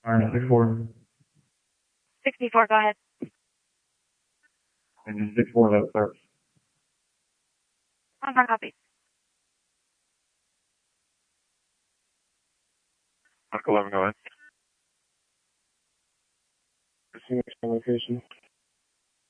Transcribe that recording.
Iron 64. 64, go ahead. Engine 64, that starts. Confirm copy. Mark 11, go ahead. Pursuing location.